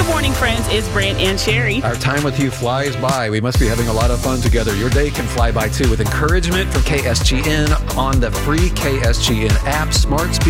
Good morning, friends. It's Brent and Sherry. Our time with you flies by. We must be having a lot of fun together. Your day can fly by too with encouragement from KSGN on the free KSGN app, smart speaker.